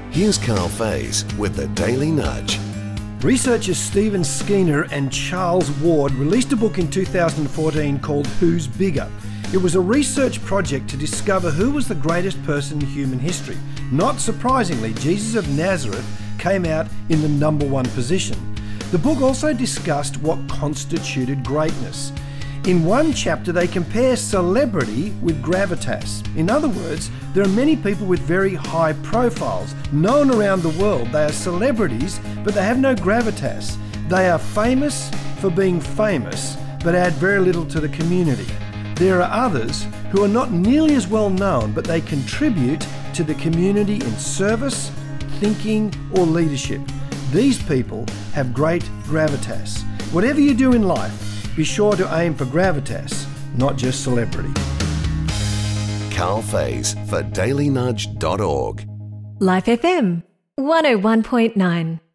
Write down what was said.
Here's Carl Faze with the Daily Nudge. Researchers Stephen Skinner and Charles Ward released a book in 2014 called Who's Bigger? It was a research project to discover who was the greatest person in human history. Not surprisingly, Jesus of Nazareth came out in the number one position. The book also discussed what constituted greatness. In one chapter, they compare celebrity with gravitas. In other words, there are many people with very high profiles, known around the world. They are celebrities, but they have no gravitas. They are famous for being famous, but add very little to the community. There are others who are not nearly as well known, but they contribute to the community in service, thinking, or leadership. These people have great gravitas. Whatever you do in life, be sure to aim for gravitas, not just celebrity. Carl Faze for dailynudge.org. Life FM 101.9